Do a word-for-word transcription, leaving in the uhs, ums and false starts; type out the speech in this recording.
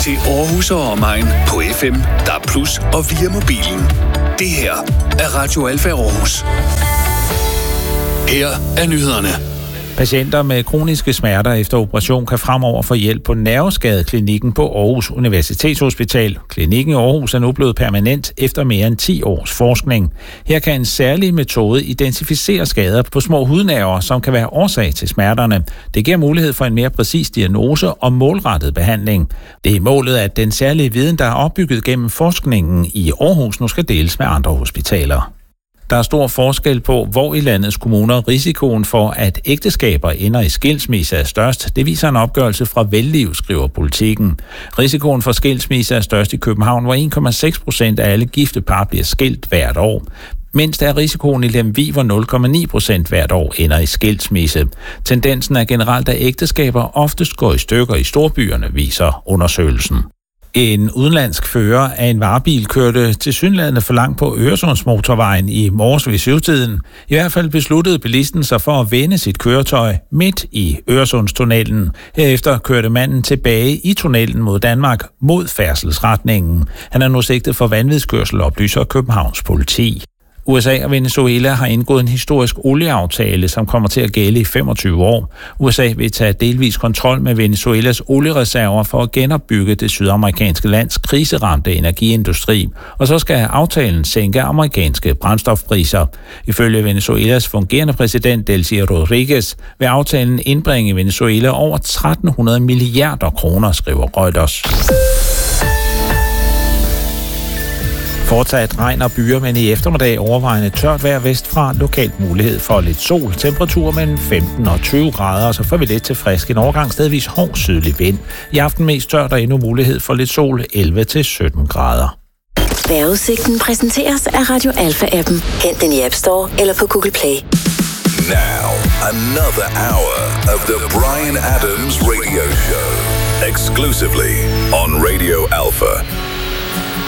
til Aarhus og omegn på F M, D A B plus, og via mobilen. Det her er Radio Alfa Aarhus. Her er nyhederne. Patienter med kroniske smerter efter operation kan fremover få hjælp på Nerveskadeklinikken på Aarhus Universitetshospital. Klinikken i Aarhus er nu blevet permanent efter mere end ti års forskning. Her kan en særlig metode identificere skader på små hudnerver, som kan være årsag til smerterne. Det giver mulighed for en mere præcis diagnose og målrettet behandling. Det er målet, at den særlige viden, der er opbygget gennem forskningen i Aarhus, nu skal deles med andre hospitaler. Der er stor forskel på, hvor i landets kommuner risikoen for, at ægteskaber ender i skilsmisse er størst. Det viser en opgørelse fra Velliv, skriver Politikken. Risikoen for skilsmisse er størst i København, hvor en komma seks procent af alle gifte par bliver skilt hvert år. Mindst er risikoen i Lemvig, hvor nul komma ni procent hvert år ender i skilsmisse. Tendensen er generelt, at ægteskaber oftest går i stykker i storbyerne, viser undersøgelsen. En udenlandsk fører af en varebil kørte tilsyneladende for langt på Øresundsmotorvejen i morges ved syvtiden. I hvert fald besluttede bilisten sig for at vende sit køretøj midt i Øresundstunnelen. Herefter kørte manden tilbage i tunnelen mod Danmark mod færdselsretningen. Han er nu sigtet for vanvidskørsel, oplyser Københavns politi. U S A og Venezuela har indgået en historisk olieaftale, som kommer til at gælde i femogtyve år. U S A vil tage delvis kontrol med Venezuelas oliereserver for at genopbygge det sydamerikanske lands kriseramte energiindustri, og så skal aftalen sænke amerikanske brændstofpriser. Ifølge Venezuelas fungerende præsident Delcy Rodriguez vil aftalen indbringe Venezuela over tretten hundrede milliarder kroner, skriver Reuters. Fortsat regn og byer, men i eftermiddag overvejende tørt vejr vestfra. Lokalt mulighed for lidt sol. Temperatur mellem femten og tyve grader, og så får vi lidt til frisk. En overgang stedvis hård sydlig vind. I aften mest tørt og endnu mulighed for lidt sol. elleve til sytten grader. Vejrudsigten præsenteres af Radio Alfa-appen. Hent den i App Store eller på Google Play. Now, another hour of the Bryan Adams Radio Show. Exclusively on Radio Alfa.